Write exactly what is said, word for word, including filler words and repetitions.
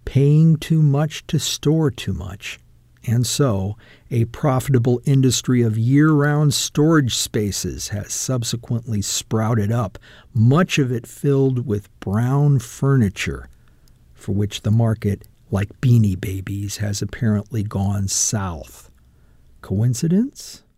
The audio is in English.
paying too much to store too much. And so, a profitable industry of year-round storage spaces has subsequently sprouted up, much of it filled with brown furniture, for which the market, like Beanie Babies, has apparently gone south. Coincidence?